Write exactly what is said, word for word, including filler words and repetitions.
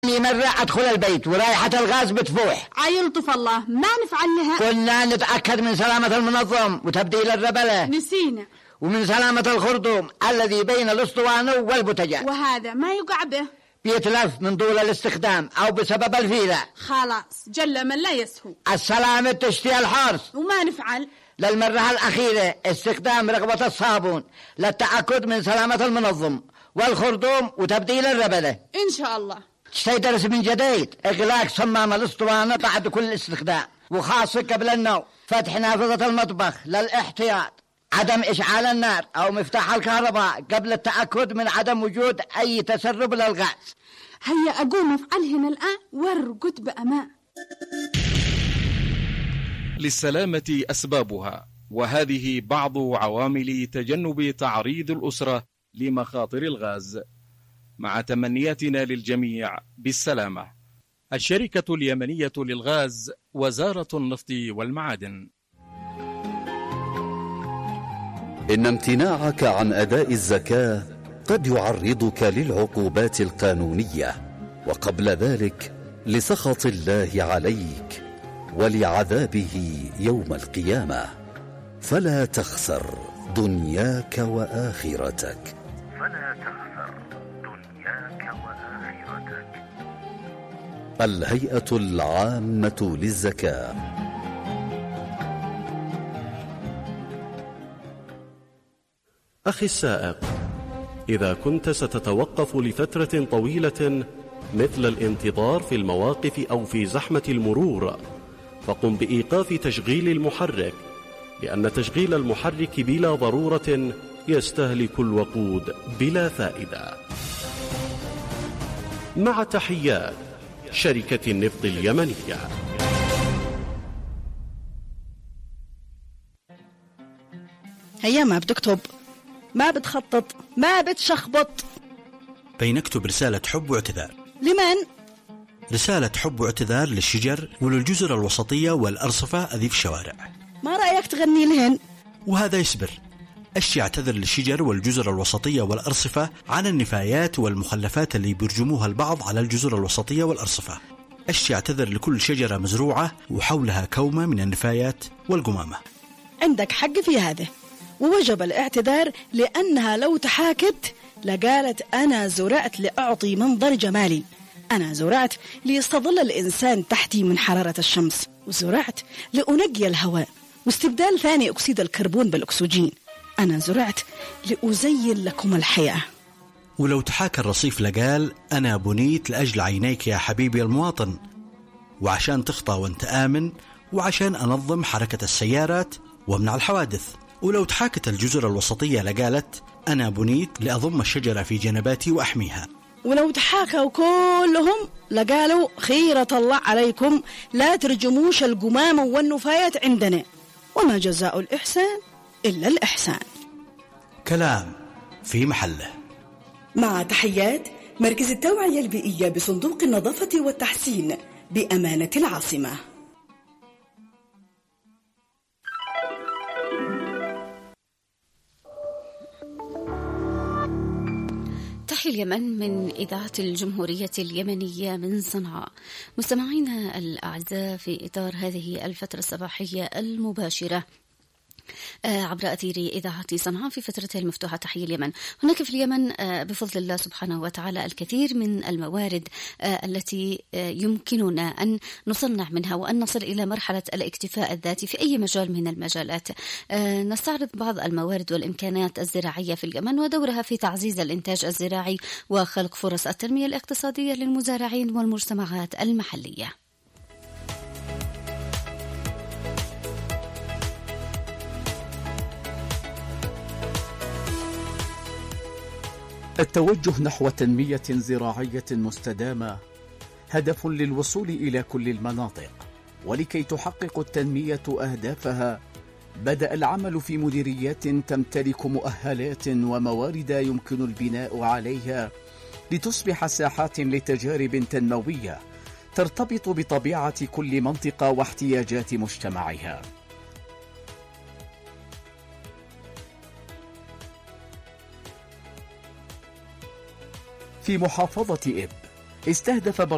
مرة أدخل البيت ورائحة الغاز بتفوح. عيلطف الله، ما نفعل لها. كنا نتأكد من سلامة المنظم وتبديل الربلة. نسينا. ومن سلامة الخرطوم الذي بين الأسطوانة والبوتجاز. وهذا ما يقع به. بيتلف من طول الاستخدام أو بسبب الفيلة. خلاص جل من لا يسهو. السلامة تشتي الحرص. وما نفعل. للمرة الأخيرة استخدام رغبة الصابون للتأكد من سلامة المنظم والخرطوم وتبديل الربلة. إن شاء الله. تستيدرس من جديد إغلاق صمام الأسطوانة بعد كل استخدام، وخاصة قبل النوم. فتح نافذة المطبخ للاحتياط. عدم إشعال النار أو مفتاح الكهرباء قبل التأكد من عدم وجود أي تسرب للغاز. هيا أقوم أفعلهن الآن وارقد بأمان. للسلامة أسبابها، وهذه بعض عوامل تجنب تعريض الأسرة لمخاطر الغاز، مع تمنياتنا للجميع بالسلامة. الشركة اليمنية للغاز، وزارة النفط والمعادن. إن امتناعك عن أداء الزكاة قد يعرضك للعقوبات القانونية، وقبل ذلك لسخط الله عليك ولعذابه يوم القيامة. فلا تخسر دنياك وآخرتك. فلا تخسر دنياك وآخرتك. الهيئة العامة للزكاة. أخي السائق، إذا كنت ستتوقف لفترة طويلة مثل الانتظار في المواقف أو في زحمة المرور، فقم بإيقاف تشغيل المحرك، لأن تشغيل المحرك بلا ضرورة يستهلك الوقود بلا فائدة. مع تحيات شركة النفط اليمنية. هيا ما بتكتب، ما بتخطط، ما بتشخبط. بينكتب رسالة حب واعتذار. لمن؟ رسالة حب واعتذار للشجر وللجزر الوسطية والأرصفة ذي في الشوارع. ما رأيك تغني لهن؟ وهذا يسبر. أشي اعتذر للشجر والجزر الوسطية والأرصفة عن النفايات والمخلفات اللي بيرجموها البعض على الجزر الوسطية والأرصفة. أشي اعتذر لكل شجرة مزروعة وحولها كومة من النفايات والقمامة. عندك حق في هذا، ووجب الاعتذار، لأنها لو تحاكت لقالت أنا زرعت لأعطي منظر جمالي، أنا زرعت ليستظل الإنسان تحتي من حرارة الشمس، وزرعت لأنقي الهواء واستبدال ثاني أكسيد الكربون بالأكسجين، أنا زرعت لأزين لكم الحياة. ولو تحاكى الرصيف لقال أنا بنيت لأجل عينيك يا حبيبي المواطن، وعشان تخطى وانت آمن، وعشان أنظم حركة السيارات وامنع الحوادث. ولو تحاكت الجزر الوسطية لقالت أنا بنيت لأضم الشجرة في جنباتي وأحميها. ولو تحاكوا كلهم لقالوا خيرة الله عليكم لا ترجموش القمام والنفايات عندنا، وما جزاء الإحسان إلا الإحسان. كلام في محله. مع تحيات مركز التوعية البيئية بصندوق النظافة والتحسين بأمانة العاصمة. تحية اليمن من إذاعة الجمهورية اليمنية من صنعاء. مستمعينا الأعزاء، في إطار هذه الفترة الصباحية المباشرة عبر أثير إذاعة صنعاء في فترتها المفتوحة تحية اليمن، هناك في اليمن بفضل الله سبحانه وتعالى الكثير من الموارد التي يمكننا أن نصنع منها وأن نصل إلى مرحلة الاكتفاء الذاتي في أي مجال من المجالات. نستعرض بعض الموارد والإمكانيات الزراعية في اليمن ودورها في تعزيز الإنتاج الزراعي وخلق فرص التنمية الاقتصادية للمزارعين والمجتمعات المحلية. التوجه نحو تنمية زراعية مستدامة هدف للوصول إلى كل المناطق، ولكي تحقق التنمية أهدافها بدأ العمل في مديريات تمتلك مؤهلات وموارد يمكن البناء عليها لتصبح ساحات لتجارب تنموية ترتبط بطبيعة كل منطقة واحتياجات مجتمعها. في محافظة إب استهدف